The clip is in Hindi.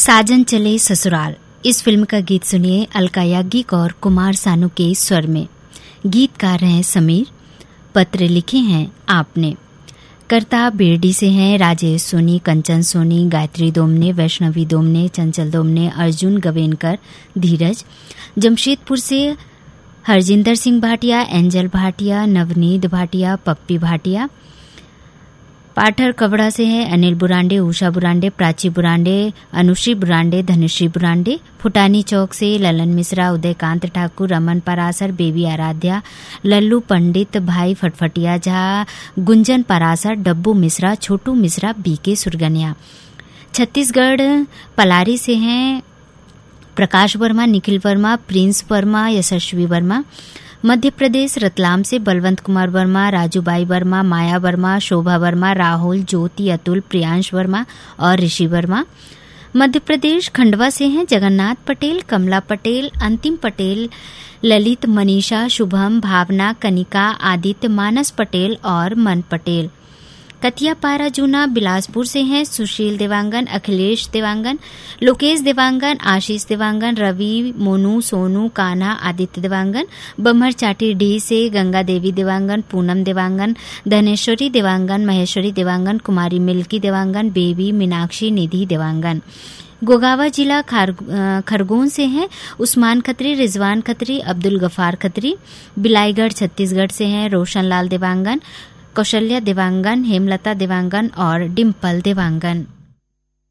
साजन चले ससुराल, इस फिल्म का गीत सुनिए अलका याग्निक और कुमार सानू के स्वर में। गीतकार हैं समीर, पत्र लिखे हैं आपने। कर्ता बेरडी से हैं राजेश सोनी, कंचन सोनी, गायत्री दोमने, वैष्णवी दोमने, चंचल दोमने, अर्जुन गवेनकर, धीरज। जमशेदपुर से हरजिंदर सिंह भाटिया, एंजल भाटिया, नवनीत भाटिया, पप्पी भाटिया। पाठर कवड़ा से है अनिल बुरांडे, उषा बुरांडे, प्राची बुरांडे, अनुश्री बुरांडे, धनुश्री बुरांडे। फुटानी चौक से ललन मिश्रा, उदयकांत ठाकुर, रमन परासर, बेबी आराध्या, लल्लू पंडित, भाई फटफटिया झा, गुंजन परासर, डब्बू मिश्रा, छोटू मिश्रा, बीके सुरगनिया। छत्तीसगढ़ पलारी से हैं प्रकाश वर्मा, निखिल वर्मा, प्रिंस वर्मा, यशस्वी वर्मा। मध्य प्रदेश रतलाम से बलवंत कुमार वर्मा, राजूबाई वर्मा, माया वर्मा, शोभा वर्मा, राहुल, ज्योति, अतुल, प्रियांश वर्मा और ऋषि वर्मा। मध्य प्रदेश खंडवा से हैं जगन्नाथ पटेल, कमला पटेल, अंतिम पटेल, ललित, मनीषा, शुभम, भावना, कनिका, आदित्य, मानस पटेल और मन पटेल। कतियापारा जूना बिलासपुर से हैं सुशील देवांगन, अखिलेश देवांगन, लोकेश देवांगन, आशीष देवांगन, रवि, मोनू, सोनू, कान्हा, आदित्य देवांगन। बम्हर चाटी डी से गंगा देवी देवांगन, पूनम देवांगन, धनेश्वरी देवांगन, महेश्वरी देवांगन, कुमारी मिल्की देवांगन, बेबी, मीनाक्षी, निधि देवांगन। गोगावा जिला खरगोन से हैं उस्मान खत्री, रिजवान खत्री, अब्दुल गफार खत्री। बिलाईगढ़ छत्तीसगढ़ से हैं रोशनलाल देवांगन, कौशल्या देवांगन, हेमलता देवांगन और डिम्पल देवांगन।